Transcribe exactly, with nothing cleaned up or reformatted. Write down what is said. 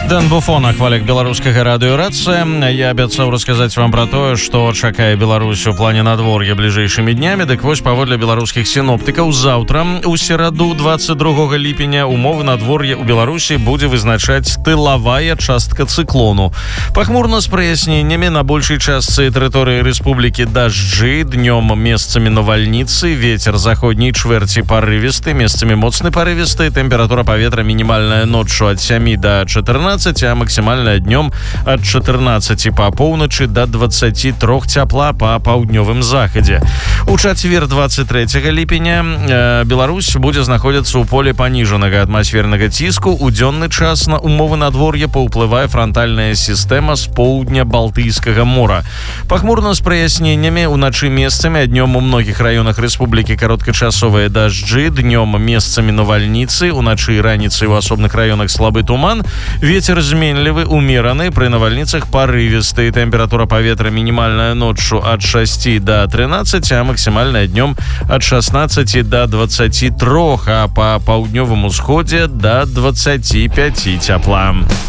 Дэн Буфонак, валік беларускага радыёрацыя. Я абяцаў расказаць вам пра тое, што чакае Беларусь у плане надвор'я бліжэйшымі днямі. Дык вось, паводле беларускіх сіноптыкаў, заўтра, у сераду двадцать другога ліпеня, умовы надвор'я ў Беларусі будзе вызначаць тылавая частка цыклону. Пахмурна з праясненнямі, на большай частцы тэрыторыі рэспублікі дажджы, днём месцамі навальніцы, вецер заходняй чвэрці парывісты, месцамі моцны парывісты, тэмпература паветра мінімальная ноччу ад сямі да чатырнаццаці, а максимальная днем от чатырнаццаці по поўначы до двадцати трёх цяпла по паўднёвым захадзе. У чацвер двадцать трэцяга ліпеня э, Беларусь будзе знаходзіцца ў поле паніжанага атмасфернага ціску. У дзённы час на умовы надвор'я паўплывае франтальная сістэма з поўдня Балтыйскага мора. Пахмурна з праясненнямі, уначы месцамі, а днём у многіх раёнах рэспублікі кароткачасовыя дажджы, днём месцамі навальніцы, уначы і раніцай у асобных раёнах слабы туман. Вецер зменлівы, умераны, пры навальніцах парывісты, тэмпература паветра мінімальная ноччу ад шасці да трынаццаці, а максімальная днём ад шаснаццаці да двадцаці трох, а па паўднёвым усходзе да двадцаці пяці цяпла.